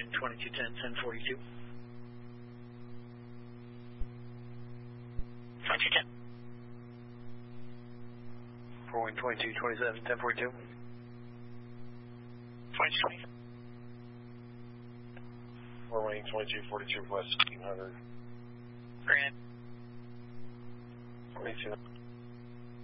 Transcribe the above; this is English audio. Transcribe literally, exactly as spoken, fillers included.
wind twenty-two ten, ten forty-two. twenty-two ten. four wind twenty-two twenty-seven, ten forty-two. twenty-two twenty. four wind twenty-two forty-two west, sixteen hundred. Grand. twenty-two.